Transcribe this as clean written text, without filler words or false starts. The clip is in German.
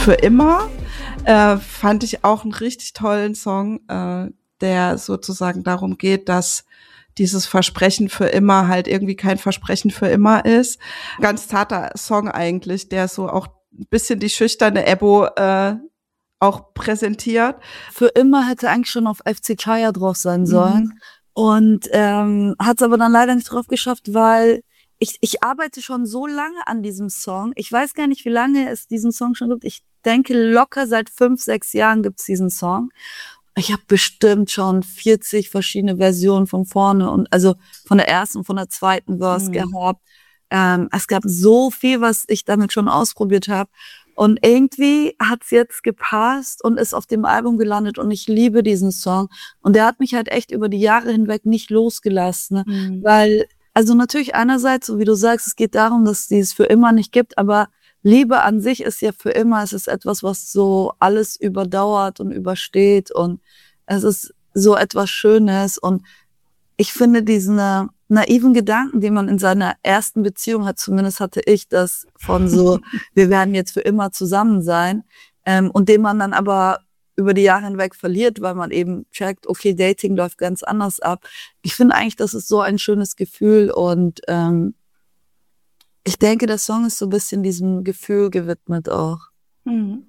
Für immer fand ich auch einen richtig tollen Song, der sozusagen darum geht, dass dieses Versprechen für immer halt irgendwie kein Versprechen für immer ist. Ganz zarter Song eigentlich, der so auch ein bisschen die schüchterne Ebbo auch präsentiert. Für immer hätte eigentlich schon auf FC Chaya drauf sein sollen. Und hat es aber dann leider nicht drauf geschafft, weil ich arbeite schon so lange an diesem Song. Ich weiß gar nicht, wie lange es diesen Song schon gibt. Ich denke, locker seit 5, 6 Jahren gibt es diesen Song. Ich habe bestimmt schon 40 verschiedene Versionen von vorne und also von der ersten und von der zweiten Verse gehabt. Es gab so viel, was ich damit schon ausprobiert habe. Und irgendwie hat's jetzt gepasst und ist auf dem Album gelandet und ich liebe diesen Song. Und der hat mich halt echt über die Jahre hinweg nicht losgelassen, ne? Weil, also natürlich einerseits, so wie du sagst, es geht darum, dass es dieses für immer nicht gibt, aber Liebe an sich ist ja für immer. Es ist etwas, was so alles überdauert und übersteht und es ist so etwas Schönes und ich finde diesen naiven Gedanken, den man in seiner ersten Beziehung hat, zumindest hatte ich das von so, wir werden jetzt für immer zusammen sein, und den man dann aber über die Jahre hinweg verliert, weil man eben checkt, okay, Dating läuft ganz anders ab. Ich finde eigentlich, das ist so ein schönes Gefühl und ich denke, der Song ist so ein bisschen diesem Gefühl gewidmet auch. Mhm.